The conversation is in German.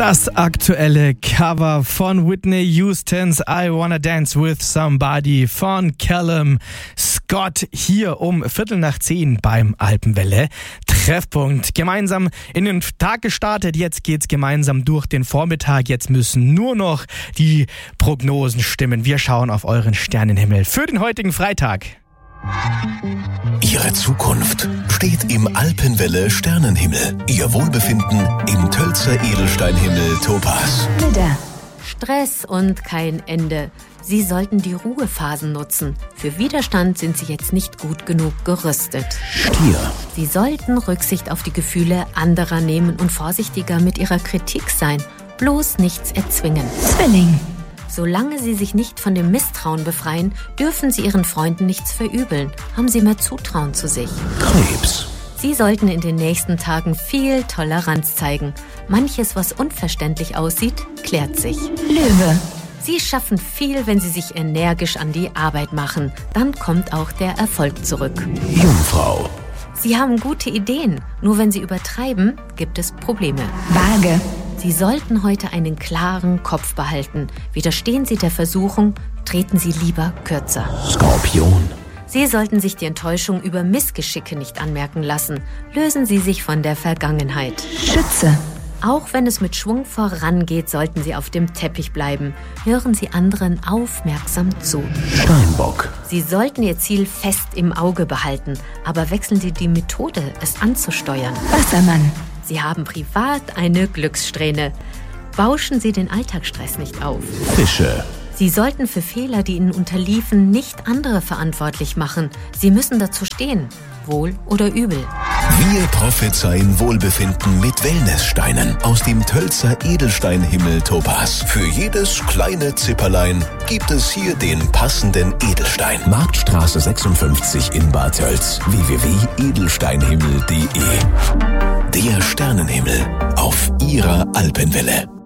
Das aktuelle Cover von Whitney Houstons I Wanna Dance With Somebody von Callum Scott hier um 9:15 beim Alpenwelle Treffpunkt. Gemeinsam in den Tag gestartet, jetzt geht's gemeinsam durch den Vormittag. Jetzt müssen nur noch die Prognosen stimmen. Wir schauen auf euren Sternenhimmel für den heutigen Freitag. Ihre Zukunft steht im Alpenwelle Sternenhimmel. Ihr Wohlbefinden im Tölzer Edelsteinhimmel Topaz. Widder. Stress und kein Ende. Sie sollten die Ruhephasen nutzen. Für Widerstand sind Sie jetzt nicht gut genug gerüstet. Stier. Sie sollten Rücksicht auf die Gefühle anderer nehmen und vorsichtiger mit Ihrer Kritik sein. Bloß nichts erzwingen. Zwilling. Solange Sie sich nicht von dem Misstrauen befreien, dürfen Sie Ihren Freunden nichts verübeln. Haben Sie mehr Zutrauen zu sich. Krebs. Sie sollten in den nächsten Tagen viel Toleranz zeigen. Manches, was unverständlich aussieht, klärt sich. Löwe. Sie schaffen viel, wenn Sie sich energisch an die Arbeit machen. Dann kommt auch der Erfolg zurück. Jungfrau. Sie haben gute Ideen, nur wenn Sie übertreiben, gibt es Probleme. Waage. Sie sollten heute einen klaren Kopf behalten. Widerstehen Sie der Versuchung, treten Sie lieber kürzer. Skorpion. Sie sollten sich die Enttäuschung über Missgeschicke nicht anmerken lassen. Lösen Sie sich von der Vergangenheit. Schütze. Auch wenn es mit Schwung vorangeht, sollten Sie auf dem Teppich bleiben. Hören Sie anderen aufmerksam zu. Steinbock. Sie sollten Ihr Ziel fest im Auge behalten, aber wechseln Sie die Methode, es anzusteuern. Wassermann. Sie haben privat eine Glückssträhne. Bauschen Sie den Alltagsstress nicht auf. Fische. Sie sollten für Fehler, die Ihnen unterliefen, nicht andere verantwortlich machen. Sie müssen dazu stehen, wohl oder übel. Wir prophezeien Wohlbefinden mit Wellnesssteinen aus dem Tölzer Edelsteinhimmel Topaz. Für jedes kleine Zipperlein gibt es hier den passenden Edelstein. Marktstraße 56 in Bad Tölz. www.edelsteinhimmel.de. Der Sternenhimmel auf Ihrer Alpenwelle.